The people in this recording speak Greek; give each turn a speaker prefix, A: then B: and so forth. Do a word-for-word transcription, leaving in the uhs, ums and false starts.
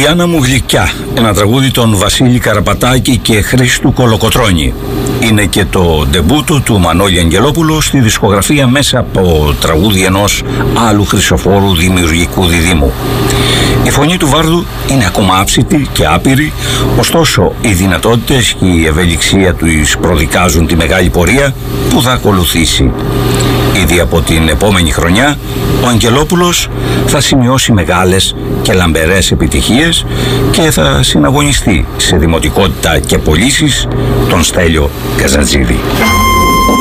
A: Γιάννα μου γλυκιά, ένα τραγούδι των Βασίλη Καραπατάκη και Χρήστου Κολοκοτρώνη. Είναι και το ντεμπούτο του Μανώλη Αγγελόπουλου στη δισκογραφία μέσα από τραγούδι ενός άλλου Χρυσοφόρου δημιουργικού διδήμου. Η φωνή του Βάρδου είναι ακόμα άψητη και άπειρη, ωστόσο οι δυνατότητες και η ευελιξία του προδικάζουν τη μεγάλη πορεία που θα ακολουθήσει. Ήδη από την επόμενη χρονιά ο Αγγελόπουλος θα σημειώσει μεγάλες και λαμπερές επιτυχίες και θα συναγωνιστεί σε δημοτικότητα και πωλήσεις τον Στέλιο Καζατζίδη.